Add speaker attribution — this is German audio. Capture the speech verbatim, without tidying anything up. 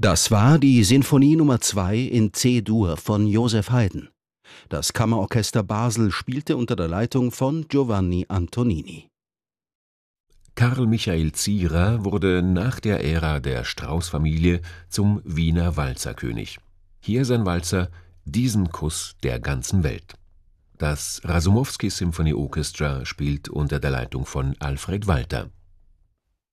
Speaker 1: Das war die Sinfonie Nummer zwei in C-Dur von Joseph Haydn. Das Kammerorchester Basel spielte unter der Leitung von Giovanni Antonini.
Speaker 2: Karl Michael Zierer wurde nach der Ära der Strauß-Familie zum Wiener Walzerkönig. Hier sein Walzer »Diesen Kuss der ganzen Welt«. Das Rasumowski Symphony Orchestra spielt unter der Leitung von Alfred Walter.